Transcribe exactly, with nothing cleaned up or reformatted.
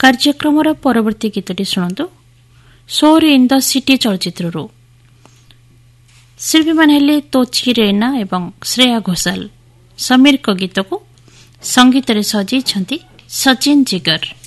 କାର୍ଯ୍ୟକ୍ରମର ପରବର୍ତ୍ତୀ ଗୀତଟି ଶୁଣନ୍ତୁ ସୋର୍ ଇନ୍ ଦ ସିଟି ଚଳଚ୍ଚିତ୍ରରୁ। ଶିଳ୍ପୀମାନେ ହେଲେ ତୋଚି ରୈନା ଏବଂ ଶ୍ରେୟା ଘୋଷାଲ। ସମୀରଙ୍କ ଗୀତକୁ ସଙ୍ଗୀତରେ ସଜେଇଛନ୍ତି ସଚିନ ଜିଗର।